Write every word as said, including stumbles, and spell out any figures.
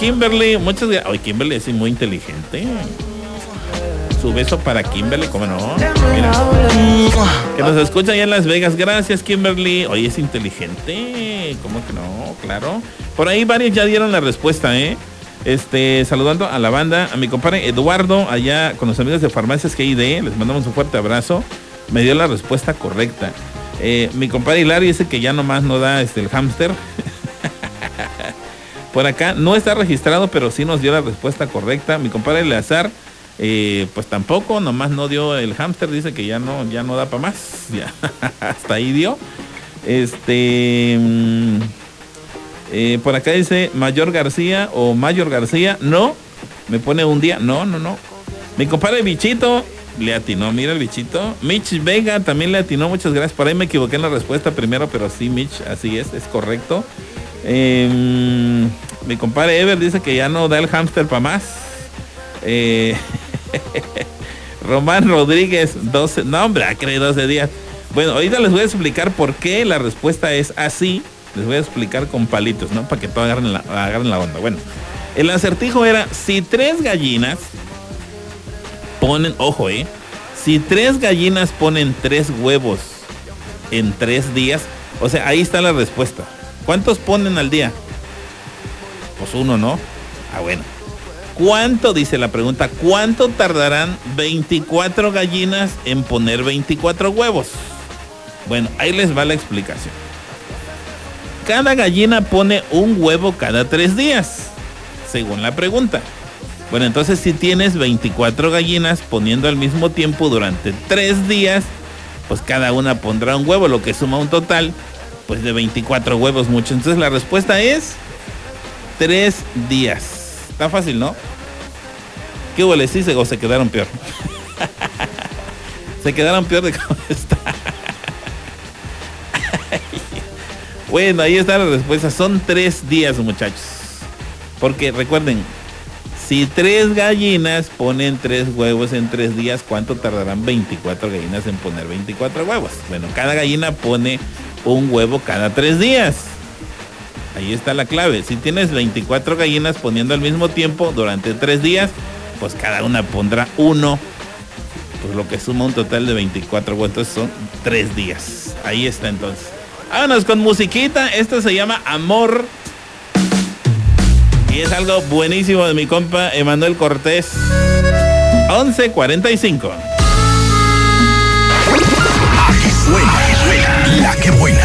Kimberly, muchas gracias. Ay, Kimberly es muy inteligente. Su beso para Kimberly, ¿cómo no? Mira. Que nos escucha allá en Las Vegas. Gracias, Kimberly. Oye, es inteligente. ¿Cómo que no? Claro. Por ahí varios ya dieron la respuesta, ¿eh? Este, saludando a la banda, a mi compadre Eduardo, allá con los amigos de Farmacias G I D. Les mandamos un fuerte abrazo. Me dio la respuesta correcta. Eh, mi compadre Hilario dice que ya nomás no da este, el hámster. Por acá no está registrado, pero sí nos dio la respuesta correcta. Mi compadre Eleazar, eh, pues tampoco, nomás no dio el hámster. Dice que ya no, ya no da para más. Ya, hasta ahí dio. Este, eh, por acá dice Mayor García o Mayor García. No, me pone un día. No, no, no. Mi compadre Bichito le atinó, mira el Bichito. Mitch Vega también le atinó, muchas gracias. Por ahí me equivoqué en la respuesta primero, pero sí, Mitch, así es, es correcto. Eh, mi compadre Ever dice que ya no da el hámster para más. Eh, Román Rodríguez, doce, no hombre, cree doce días. Bueno, ahorita les voy a explicar por qué la respuesta es así. Les voy a explicar con palitos, ¿no? Para que todos agarren la, agarren la onda. Bueno, el acertijo era, si tres gallinas ponen, ojo, eh, si tres gallinas ponen tres huevos en tres días, o sea, ahí está la respuesta. ¿Cuántos ponen al día? Pues uno, ¿no? Ah, bueno. ¿Cuánto, dice la pregunta, cuánto tardarán veinticuatro gallinas en poner veinticuatro huevos? Bueno, ahí les va la explicación. Cada gallina pone un huevo cada tres días, según la pregunta. Bueno, entonces si tienes veinticuatro gallinas poniendo al mismo tiempo durante tres días, pues cada una pondrá un huevo, lo que suma un total pues de veinticuatro huevos, mucho. Entonces la respuesta es tres días. Está fácil, ¿no? ¿Qué huele? Sí, se, o se quedaron peor. Se quedaron peor de cómo está. Bueno, ahí está la respuesta. Son tres días, muchachos. Porque recuerden, si tres gallinas ponen tres huevos en tres días, ¿cuánto tardarán veinticuatro gallinas en poner veinticuatro huevos? Bueno, cada gallina pone un huevo cada tres días. Ahí está la clave. Si tienes veinticuatro gallinas poniendo al mismo tiempo durante tres días, pues cada una pondrá uno, pues lo que suma un total de veinticuatro huevos. Entonces son tres días. Ahí está entonces. Vámonos con musiquita. Esto se llama Amor y es algo buenísimo de mi compa Emanuel Cortés. once cuarenta y cinco. Aquí suena, suena la que buena.